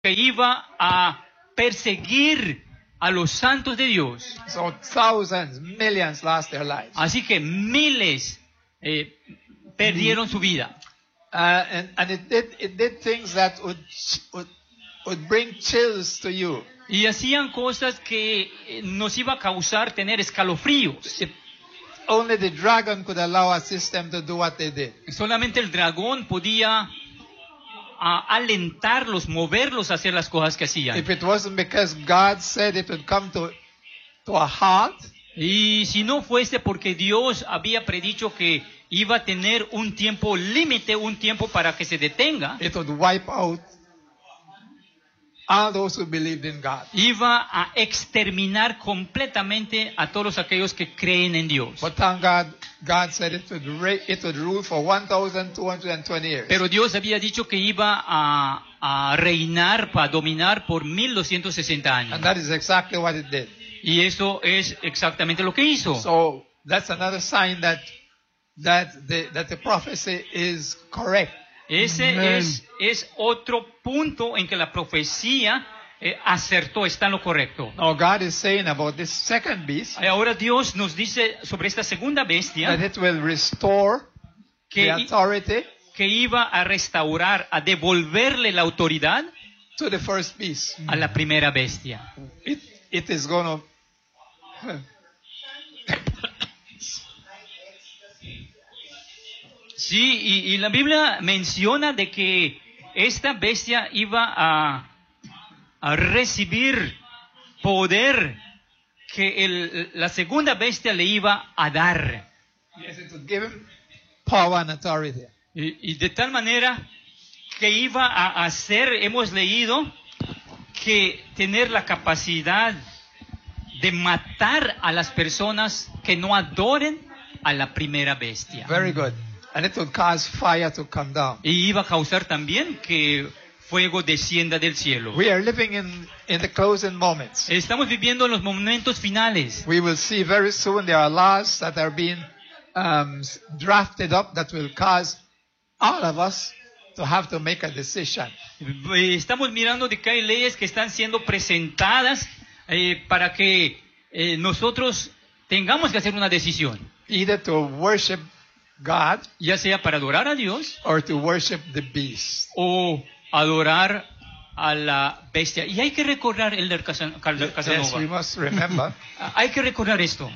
que iba a perseguir a los santos de Dios. So thousands, millions lost their lives. Así que miles perdieron su vida. And it did things that would bring chills to you. Y hacían cosas que nos iba a causar tener escalofríos. Only the dragon could allow a system to do what they did. Solamente el dragón podía alentarlos, moverlos a hacer las cosas que hacían. If it wasn't because God said it would come to a halt, y si no fuese porque Dios había predicho que iba a tener un tiempo límite, un tiempo para que se detenga, it would wipe out all those who believed in God. Iba a exterminar completamente a todos aquellos que creen en Dios. But thank God, God said it would rule for 1,220 years. Pero Dios había dicho que iba a reinar, para dominar por 1260 años. And that is exactly what it did. Y eso es exactamente lo que hizo. So that's another sign that the prophecy is correct. Ese es otro punto en que la profecía acertó, está en lo correcto. Now God is saying about this second beast, ahora Dios nos dice sobre esta segunda bestia, that it will restore the authority que iba a restaurar, a devolverle la autoridad to the first beast. A la primera bestia. It is going to Sí, y la Biblia menciona de que esta bestia iba a recibir poder que la segunda bestia le iba a dar. Yes, it would give him power and authority. Y de tal manera que iba a hacer, hemos leído, que tener la capacidad de matar a las personas que no adoren a la primera bestia. Very good. And it would cause fire to come down. Y iba a causar también que fuego descienda del cielo. We are living in the closing moments. Estamos viviendo en los momentos finales. We will see very soon there are laws that are being drafted up that will cause all of us to have to make a decision. Estamos mirando de que hay leyes que están siendo presentadas para que nosotros tengamos que hacer una decisión. Either to worship God, ya sea para adorar a Dios, or to worship the beast, o adorar a la bestia. Y hay que recordar el del Casanova. Yes, we must remember. Hay que recordar esto.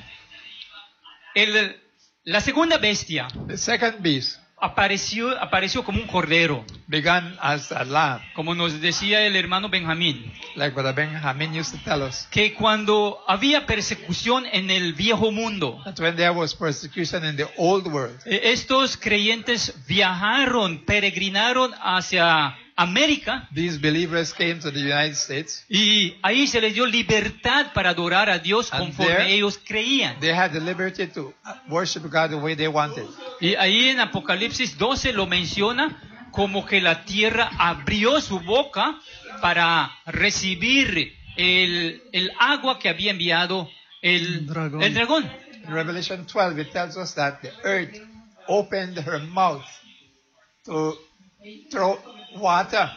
La segunda bestia, the second beast, apareció como un cordero. Began as a lamb. Como nos decía el hermano Benjamín. Like Brother Benjamin used to tell us. Que cuando había persecución en el viejo mundo. That when there was persecution in the old world. Estos creyentes viajaron, peregrinaron hacia América. These believers came to the United States. Y ahí se les dio libertad para adorar a Dios conforme ellos creían. They had the liberty to worship God the way they wanted. Y ahí en Apocalipsis 12 lo menciona como que la tierra abrió su boca para recibir el agua que había enviado el dragón. In Revelation 12 it tells us that the earth opened her mouth to throw water.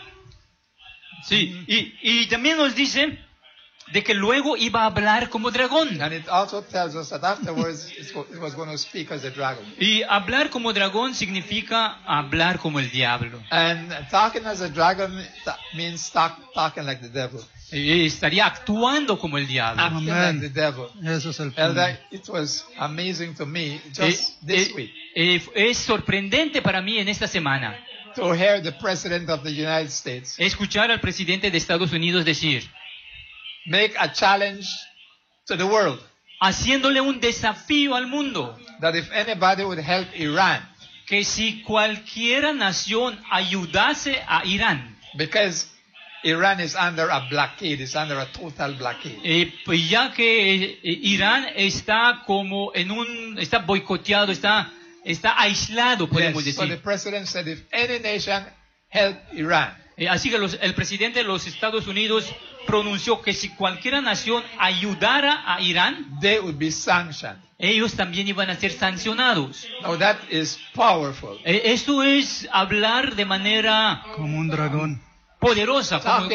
Sí, y también nos dice de que luego iba a hablar como dragón. And it also tells us that afterwards it was going to speak as a dragon. Y hablar como dragón significa hablar como el diablo. And talking as a dragon means talking like the devil. Y estaría actuando como el diablo. Acting like the devil. Eso es el punto. It was amazing to me just this week. Es sorprendente para mí en esta semana. To hear the president of the United States. Escuchar al presidente de Estados Unidos decir. Make a challenge to the world. Haciéndole un desafío al mundo. That if anybody would help Iran. Que si cualquiera nación ayudase a Irán. Because Iran is under a blockade, is under a total blockade. Ya que Irán está como está boicoteado, está aislado, podemos decir. So the president said if any nation help Iran. Así que el presidente de los Estados Unidos pronunció que si cualquier nación ayudara a Irán, they would be sanctioned. Ellos también iban a ser sancionados. Now that is powerful. Eso es hablar de manera como un dragón. poderosa como